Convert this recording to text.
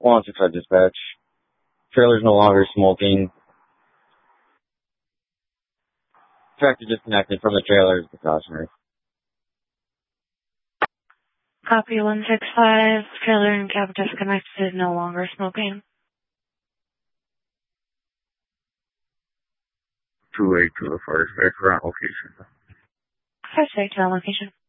165 dispatch. Trailer's no longer smoking. Tractor disconnected from the trailer is precautionary. Copy 165. Trailer and cab disconnected, no longer smoking. 282 to the fire dispatch, current location. Fire dispatch on location.